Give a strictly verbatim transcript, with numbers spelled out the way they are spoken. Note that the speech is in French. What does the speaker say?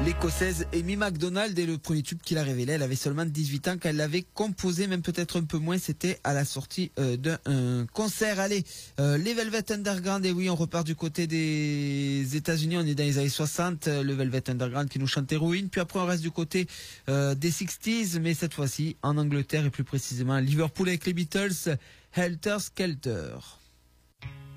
L'écossaise Amy Macdonald est le premier tube qu'il a révélé. Elle avait seulement dix-huit ans quand elle l'avait composé, même peut-être un peu moins. C'était à la sortie euh, d'un concert. Allez, euh, les Velvet Underground, et oui, on repart du côté des États-Unis. On est dans les années soixante. Le Velvet Underground qui nous chante Héroïne. Puis après, on reste du côté euh, des sixties, mais cette fois-ci en Angleterre et plus précisément à Liverpool avec les Beatles. Helter Skelter.